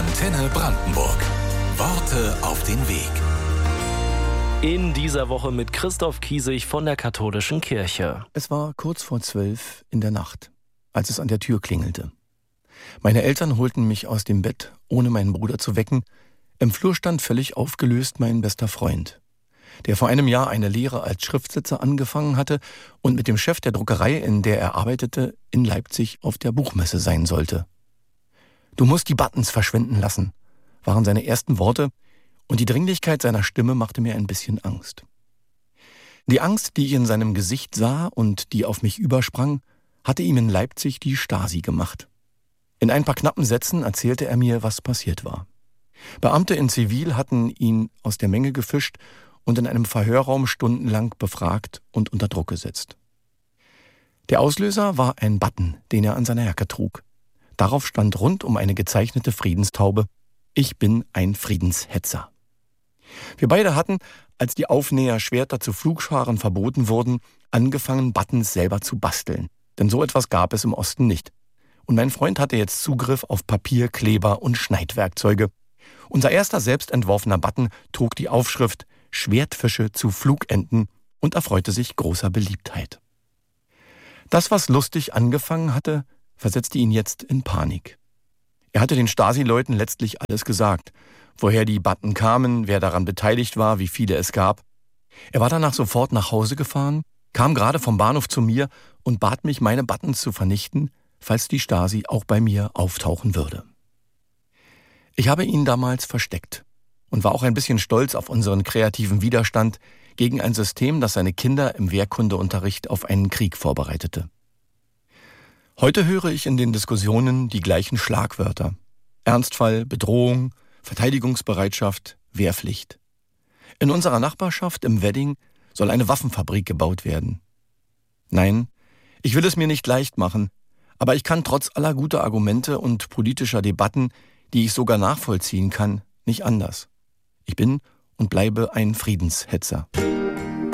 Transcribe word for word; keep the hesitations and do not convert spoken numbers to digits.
Antenne Brandenburg. Worte auf den Weg. In dieser Woche mit Christoph Kiesig von der Katholischen Kirche. Es war kurz vor zwölf in der Nacht, als es an der Tür klingelte. Meine Eltern holten mich aus dem Bett, ohne meinen Bruder zu wecken. Im Flur stand völlig aufgelöst mein bester Freund, der vor einem Jahr eine Lehre als Schriftsetzer angefangen hatte und mit dem Chef der Druckerei, in der er arbeitete, in Leipzig auf der Buchmesse sein sollte. »Du musst die Buttons verschwinden lassen«, waren seine ersten Worte, und die Dringlichkeit seiner Stimme machte mir ein bisschen Angst. Die Angst, die ich in seinem Gesicht sah und die auf mich übersprang, hatte ihm in Leipzig die Stasi gemacht. In ein paar knappen Sätzen erzählte er mir, was passiert war. Beamte in Zivil hatten ihn aus der Menge gefischt und in einem Verhörraum stundenlang befragt und unter Druck gesetzt. Der Auslöser war ein Button, den er an seiner Jacke trug. Darauf stand rund um eine gezeichnete Friedenstaube: »Ich bin ein Friedenshetzer.« Wir beide hatten, als die Aufnäher-Schwerter zu Pflugscharen verboten wurden, angefangen, Buttons selber zu basteln. Denn so etwas gab es im Osten nicht. Und mein Freund hatte jetzt Zugriff auf Papier, Kleber und Schneidwerkzeuge. Unser erster selbst entworfener Button trug die Aufschrift »Schwertfische zu Flugenten« und erfreute sich großer Beliebtheit. Das, was lustig angefangen hatte, versetzte ihn jetzt in Panik. Er hatte den Stasi-Leuten letztlich alles gesagt, woher die Button kamen, wer daran beteiligt war, wie viele es gab. Er war danach sofort nach Hause gefahren, kam gerade vom Bahnhof zu mir und bat mich, meine Buttons zu vernichten, falls die Stasi auch bei mir auftauchen würde. Ich habe ihn damals versteckt und war auch ein bisschen stolz auf unseren kreativen Widerstand gegen ein System, das seine Kinder im Wehrkundeunterricht auf einen Krieg vorbereitete. Heute höre ich in den Diskussionen die gleichen Schlagwörter: Ernstfall, Bedrohung, Verteidigungsbereitschaft, Wehrpflicht. In unserer Nachbarschaft im Wedding soll eine Waffenfabrik gebaut werden. Nein, ich will es mir nicht leicht machen, aber ich kann trotz aller guter Argumente und politischer Debatten, die ich sogar nachvollziehen kann, nicht anders. Ich bin und bleibe ein Friedenshetzer.